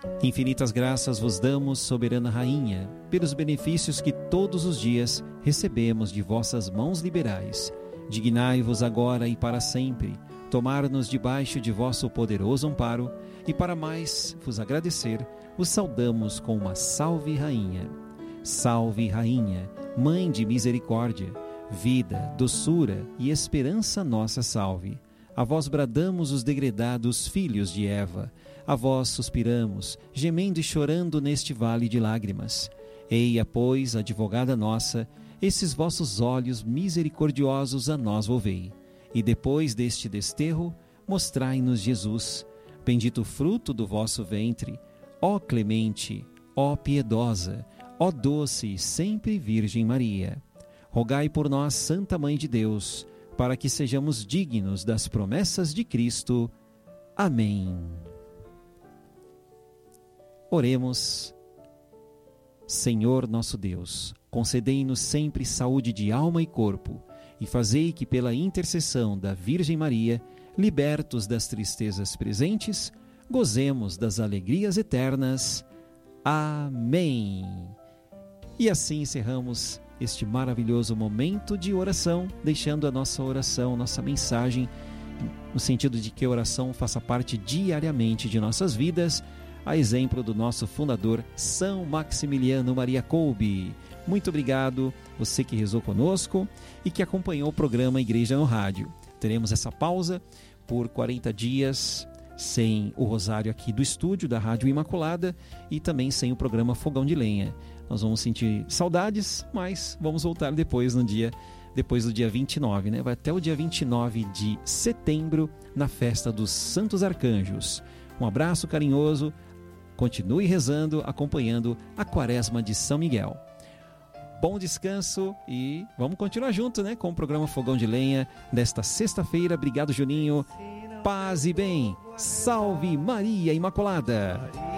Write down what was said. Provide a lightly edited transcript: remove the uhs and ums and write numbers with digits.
Infinitas graças vos damos, soberana Rainha, pelos benefícios que todos os dias recebemos de vossas mãos liberais. Dignai-vos agora e para sempre tomar-nos debaixo de vosso poderoso amparo, e para mais vos agradecer, vos saudamos com uma Salve Rainha. Salve Rainha, Mãe de misericórdia, vida, doçura e esperança nossa salve. A vós bradamos os degredados filhos de Eva, a vós suspiramos, gemendo e chorando neste vale de lágrimas. Eia, pois, advogada nossa, esses vossos olhos misericordiosos a nós volvei. E depois deste desterro, mostrai-nos Jesus, bendito fruto do vosso ventre, ó clemente, ó piedosa, ó doce e sempre Virgem Maria. Rogai por nós, Santa Mãe de Deus, para que sejamos dignos das promessas de Cristo. Amém. Oremos. Senhor nosso Deus, concedei-nos sempre saúde de alma e corpo, e fazei que pela intercessão da Virgem Maria, libertos das tristezas presentes, gozemos das alegrias eternas. Amém. E assim encerramos este maravilhoso momento de oração, deixando a nossa oração, nossa mensagem, no sentido de que a oração faça parte diariamente de nossas vidas, a exemplo do nosso fundador, São Maximiliano Maria Kolbe. Muito obrigado, você que rezou conosco e que acompanhou o programa Igreja no Rádio. Teremos essa pausa por 40 dias sem o rosário aqui do estúdio da Rádio Imaculada e também sem o programa Fogão de Lenha. Nós vamos sentir saudades, mas vamos voltar depois do dia 29, né? Vai até o dia 29 de setembro, na festa dos Santos Arcanjos. Um abraço carinhoso, continue rezando, acompanhando a Quaresma de São Miguel. Bom descanso e vamos continuar junto, né, com o programa Fogão de Lenha desta sexta-feira. Obrigado, Juninho. Paz e bem. Salve Maria Imaculada.